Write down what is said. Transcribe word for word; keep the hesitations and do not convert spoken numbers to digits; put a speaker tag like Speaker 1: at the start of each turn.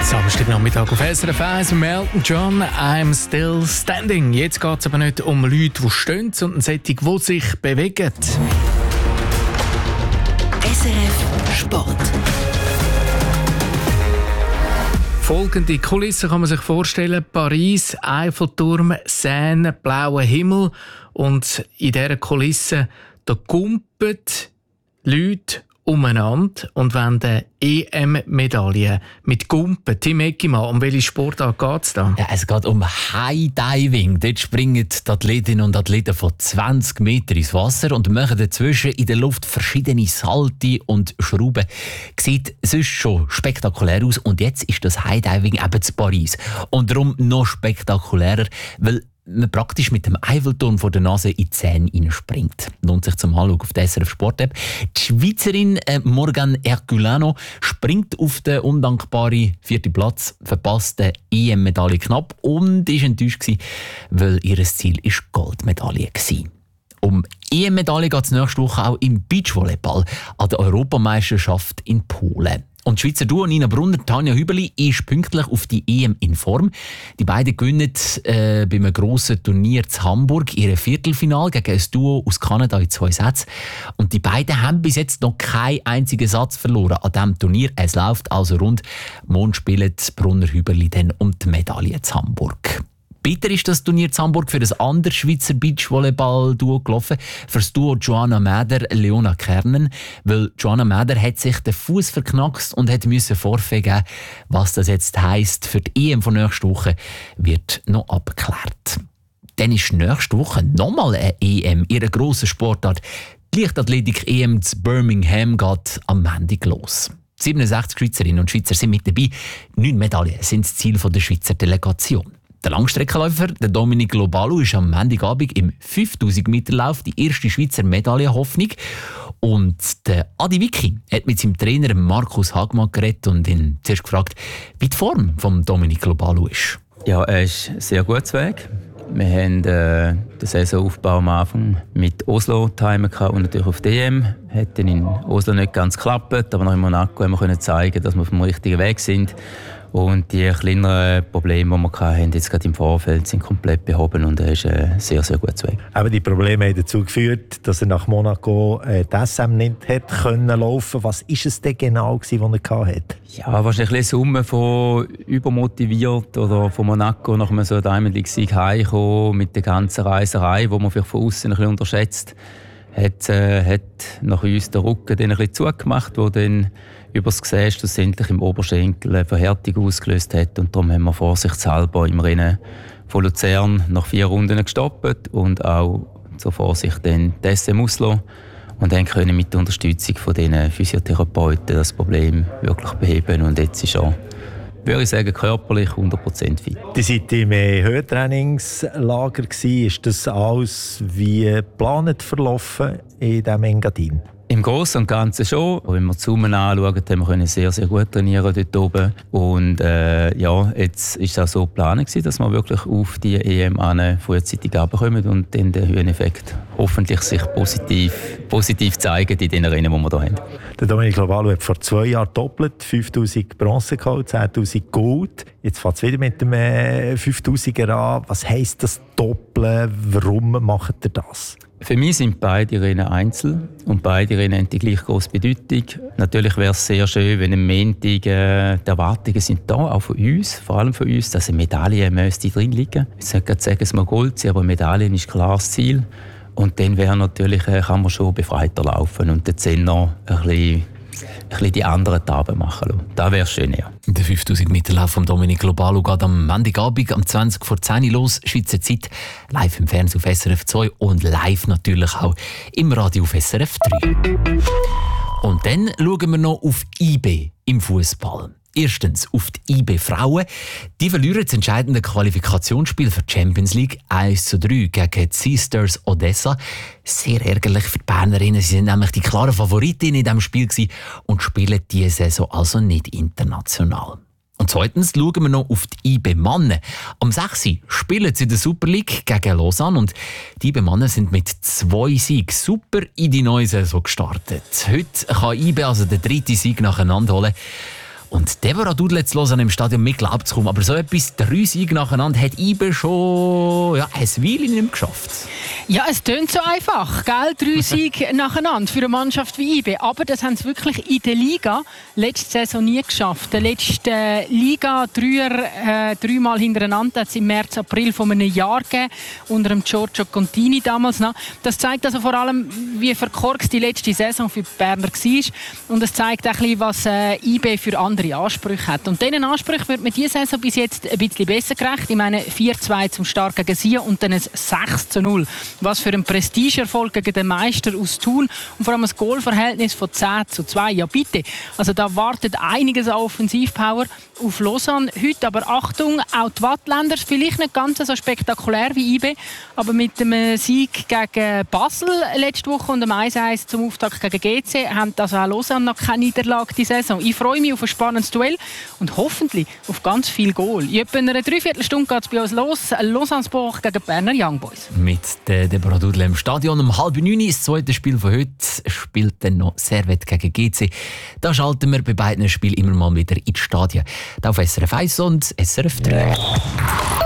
Speaker 1: Samstagnachmittag auf S R F eins, Elton John, «I'm Still Standing». Jetzt geht es aber nicht um Leute, die stehen, sondern solche, die sich bewegen.
Speaker 2: S R F Sport.
Speaker 1: Folgende Kulisse kann man sich vorstellen: Paris, Eiffelturm, Seine, blauer Himmel. Und in dieser Kulisse da kumpen Leute umeinander und wollen eine E M-Medaille mit Gumpen. Tim Eckimann, um welche Sportart geht es da?
Speaker 3: Ja, es geht um High Diving. Dort springen die Athletinnen und Athleten von zwanzig Meter ins Wasser und machen dazwischen in der Luft verschiedene Salte und Schrauben. Sieht sonst schon spektakulär aus. Und jetzt ist das High Diving eben zu Paris. Und darum noch spektakulärer, weil man praktisch mit dem Eiffelturm vor der Nase in die Seine hineinspringt. Lohnt sich zum Anschauen auf der S R F Sport-App. Die Schweizerin äh, Morgan Herculano springt auf den undankbaren vierten Platz, verpasst die E M-Medaille knapp und war enttäuscht gewesen, weil ihr Ziel ist Goldmedaille war. Um E M-Medaille geht es nächste Woche auch im Beachvolleyball an der Europameisterschaft in Polen. Und die Schweizer Duo Nina Brunner, Tanja Hüberli ist pünktlich auf die E M in Form. Die beiden gewinnen äh, bei einem grossen Turnier in Hamburg ihre Viertelfinale gegen ein Duo aus Kanada in zwei Sätzen. Und die beiden haben bis jetzt noch keinen einzigen Satz verloren an diesem Turnier. Es läuft also rund. Morgen spielen Brunner Hüberli dann um die Medaille in Hamburg. Bitter ist das Turnier in Hamburg für das andere Schweizer Beachvolleyball-Duo gelaufen, für das Duo Joanna Mäder, Leona Kernen, weil Joanna Mäder hat sich den Fuß verknackst und hat müssen Vorfee geben. Was das jetzt heisst für die E M von nächster Woche, wird noch abgeklärt. Dann ist nächste Woche nochmal eine E M, ihre grosse Sportart. Die Leichtathletik-E M zu Birmingham geht am Montag los. siebenundsechzig Schweizerinnen und Schweizer sind mit dabei. Neun Medaillen sind das Ziel der Schweizer Delegation. Der Langstreckenläufer, der Dominic Lobalu, ist am Montagabend im fünftausend Meter Lauf die erste Schweizer Medaillenhoffnung. Und der Adi Wicki hat mit seinem Trainer Markus Hagmann geredet und ihn zuerst gefragt, wie die Form von Dominic Lobalu ist.
Speaker 4: Ja, er ist sehr gut Weg. Wir haben äh, den Saisonaufbau am Anfang mit Oslo timen und natürlich auf D M. Hat dann in Oslo nicht ganz geklappt, aber noch in Monaco haben wir zeigen, dass wir auf dem richtigen Weg sind. Und die kleineren Probleme, die wir hatten, jetzt gerade im Vorfeld, sind komplett behoben und er ist ein sehr, sehr guter Weg.
Speaker 5: Aber die Probleme haben dazu geführt, dass er nach Monaco äh, die S M nicht hat können laufen. Was war es denn genau, was er hatte?
Speaker 4: Ja, wahrscheinlich eine Summe von übermotiviert oder von Monaco nach einem so Diamond League-Sieg heimgekommen mit der ganzen Reiserei, die man vielleicht von außen ein bisschen unterschätzt. Hat, äh, hat nach uns den Rücken dann ein bisschen zugemacht, wo dann über das Gesäß schlussendlich im Oberschenkel eine Verhärtung ausgelöst hat. Und darum haben wir vorsichtshalber im Rennen von Luzern nach vier Runden gestoppt und auch zur Vorsicht dann die S M Oslo. Und dann können mit der Unterstützung von diesen Physiotherapeuten das Problem wirklich beheben. Und jetzt ist er, würde ich sagen, körperlich hundert Prozent fit.
Speaker 5: Die seid im Höhentrainingslager gsi. Ist das alles wie geplant verlaufen in diesem Engadin?
Speaker 4: Im Großen und Ganzen schon. Wenn wir die Summen anschauen, haben wir sehr, sehr gut trainieren dort oben. Und äh, ja, jetzt war es auch so geplant, dass wir wirklich auf die E M an frühzeitig runterkommen und dann den Höheneffekt hoffentlich sich positiv, positiv zeigen in den Rennen, die wir hier haben.
Speaker 5: Der Dominic Lobalu hat vor zwei Jahren doppelt, fünftausend Bronze geholt, zehntausend Gold. Jetzt fängt es wieder mit dem äh, fünftausender an. Was heisst das Doppeln? Warum macht ihr das?
Speaker 4: Für mich sind beide Rennen Einzel und beide Rennen haben die gleich grosse Bedeutung. Natürlich wäre es sehr schön, wenn am Montag äh, die Erwartungen sind da, auch von uns, vor allem von uns, dass eine Medaille müsste drin liegen. Ich sollte nicht sagen, es muss Gold sein, aber Medaillen ist klar das Ziel. Und dann wäre natürlich, äh, kann man schon befreiter laufen und den Zehner ein bisschen ein bisschen die anderen Taben machen. Das wäre schön, ja.
Speaker 3: Der fünftausend Meter Lauf von Dominic Lobalu geht am Montagabend um zwanzig vor zehn los, Schweizer Zeit, live im Fernsehen auf S R F zwei und live natürlich auch im Radio auf S R F drei. Und dann schauen wir noch auf I B im Fußball. Erstens auf die I B Frauen. Die verlieren das entscheidende Qualifikationsspiel für die Champions League eins zu drei gegen die Sisters Odessa. Sehr ärgerlich für die Bernerinnen. Sie sind nämlich die klaren Favoritinnen in diesem Spiel und spielen diese Saison also nicht international. Und zweitens schauen wir noch auf die I B Männer. Am sechs spielen sie in der Super League gegen Lausanne und die I B Männer sind mit zwei Siegen super in die neue Saison gestartet. Heute kann I B also den dritten Sieg nacheinander holen. Und Deborah Dudle zu hören im Stadion, mir glaubt es kaum. Aber so etwas, drei Siege nacheinander, hat I B schon ja, ein Weile nicht mehr geschafft.
Speaker 6: Ja, es tönt so einfach, gell? Drei Siege nacheinander für eine Mannschaft wie I B. Aber das haben sie wirklich in der Liga letzte Saison nie geschafft. Der letzte Liga, Dreier, äh, dreimal hintereinander, hat es im März, April von einem Jahr gegeben, unter dem Giorgio Contini damals noch. Das zeigt also vor allem, wie verkorkst die letzte Saison für die Berner war. Und es zeigt auch ein bisschen, was äh, I B für andere Ansprüche hat. Und diesen Ansprüchen wird mit dieser Saison bis jetzt ein bisschen besser gerecht. Ich meine, vier zwei zum Start gegen Sion und dann ein sechs zu null. Was für ein Prestigeerfolg gegen den Meister aus Thun und vor allem ein Goalverhältnis von zehn zu zwei. Ja bitte, also da wartet einiges an Offensivpower auf Lausanne heute. Aber Achtung, auch die Wattländer, vielleicht nicht ganz so spektakulär wie I B, aber mit dem Sieg gegen Basel letzte Woche und dem eins eins zum Auftakt gegen G C haben also auch Lausanne noch keine Niederlage die Saison. Ich freue mich auf ein spannendes Duell und hoffentlich auf ganz viel Goal. In etwa einer Dreiviertelstunde geht es bei uns los. Lausanne-Sport gegen Berner Young Boys.
Speaker 3: Mit der Deborah Dudle im Stadion. Um halb neun das zweite Spiel von heute spielt dann noch Servette gegen G C. Da schalten wir bei beiden Spielen immer mal wieder ins Stadion. Da auf S R F eins und S R F drei.